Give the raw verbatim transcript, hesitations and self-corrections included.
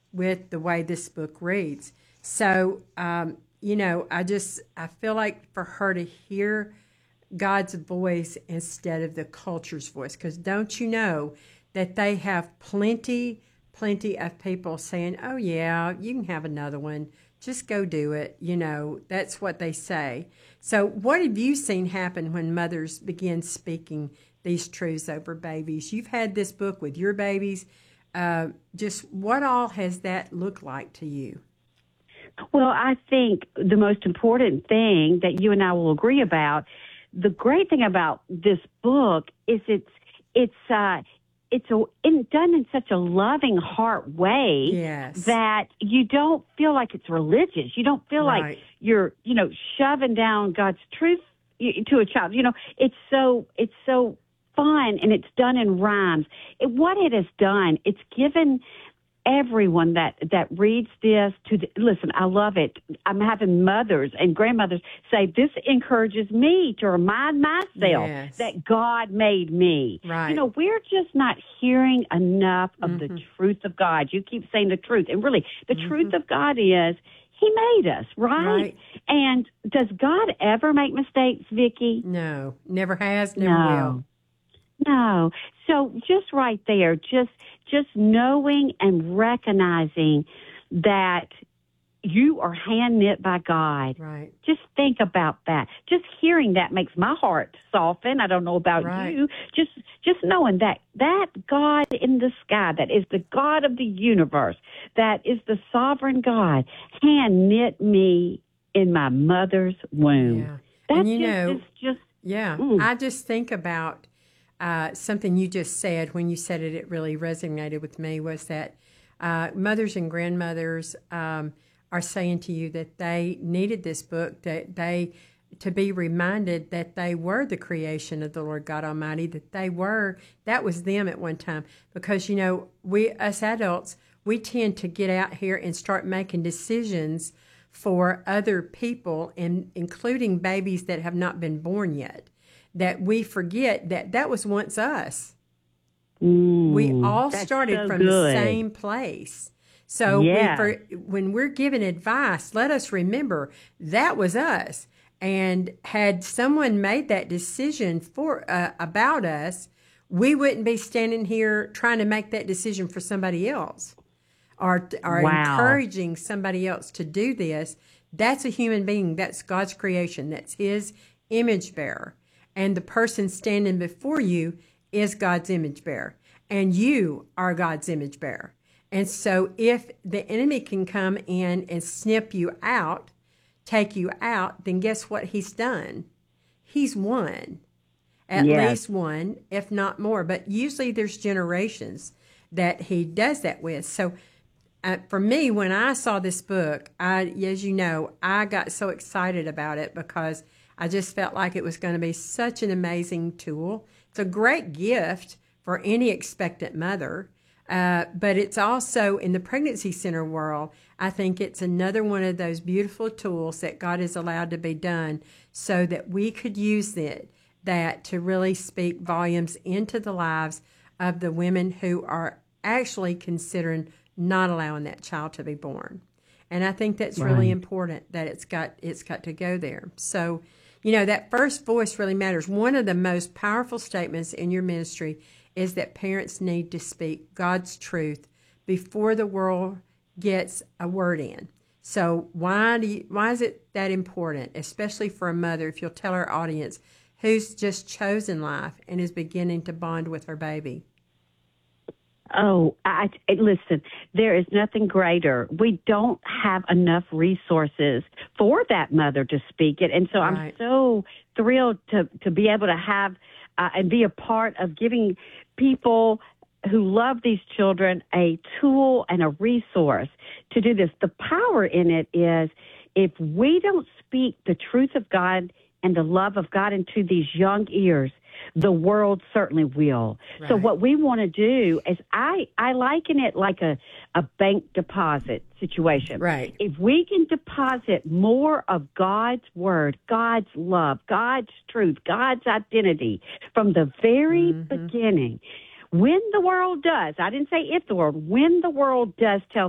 with the way this book reads. So, um, you know, I just, I feel like for her to hear God's voice instead of the culture's voice, because don't you know that they have plenty, plenty of people saying, oh, yeah, you can have another one. Just go do it. You know, that's what they say. So what have you seen happen when mothers begin speaking these truths over babies? You've had this book with your babies. Uh, just what all has that looked like to you? Well, I think the most important thing that you and I will agree about, the great thing about this book is it's it's uh, it's a, in, done in such a loving heart way yes. that you don't feel like it's religious. You don't feel right. like you're, you know, shoving down God's truth to a child. You know, it's so it's so fun, and it's done in rhymes. It, what it has done, it's given everyone that, that reads this to the, listen, I love it. I'm having mothers and grandmothers say, this encourages me to remind myself yes. that God made me. Right. You know, we're just not hearing enough of mm-hmm. the truth of God. You keep saying the truth. And really, the mm-hmm. truth of God is He made us, right? right? And does God ever make mistakes, Vicki? No, never has, never no. will. No. So just right there, just just knowing and recognizing that you are hand knit by God. Right. Just think about that. Just hearing that makes my heart soften. I don't know about right. you. Just just knowing that that God in the sky, that is the God of the universe, that is the sovereign God, hand knit me in my mother's womb. Yeah. That and you just, know, is just yeah. Mm. I just think about Uh, something you just said. When you said it, it really resonated with me, was that uh, mothers and grandmothers um, are saying to you that they needed this book, that they, to be reminded that they were the creation of the Lord God Almighty, that they were, that was them at one time. Because, you know, we, us adults, we tend to get out here and start making decisions for other people, and including babies that have not been born yet, that we forget that that was once us. Mm, we all started so from good. the same place. So yeah. we, for, when we're giving advice, let us remember that was us. And had someone made that decision for uh, about us, we wouldn't be standing here trying to make that decision for somebody else, or, or wow. encouraging somebody else to do this. That's a human being. That's God's creation. That's His image bearer. And the person standing before you is God's image bearer. And you are God's image bearer. And so if the enemy can come in and snip you out, take you out, then guess what he's done? He's won. At yes. least one, if not more. But usually there's generations that he does that with. So uh, for me, when I saw this book, I, as you know, I got so excited about it because I just felt like it was going to be such an amazing tool. It's a great gift for any expectant mother, uh, but it's also in the pregnancy center world, I think it's another one of those beautiful tools that God has allowed to be done so that we could use it, that to really speak volumes into the lives of the women who are actually considering not allowing that child to be born. And I think that's right. really important, that it's got it's got to go there. So, you know, that first voice really matters. One of the most powerful statements in your ministry is that parents need to speak God's truth before the world gets a word in. So why do you, why is it that important, especially for a mother, if you'll tell our audience, who's just chosen life and is beginning to bond with her baby? Oh, I, I, listen, there is nothing greater. We don't have enough resources for that mother to speak it. And so right. I'm so thrilled to, to be able to have uh, and be a part of giving people who love these children a tool and a resource to do this. The power in it is if we don't speak the truth of God and the love of God into these young ears, the world certainly will. Right. So what we want to do is I, I liken it like a, a bank deposit situation. Right. If we can deposit more of God's word, God's love, God's truth, God's identity from the very mm-hmm. beginning, when the world does, I didn't say if the world, when the world does tell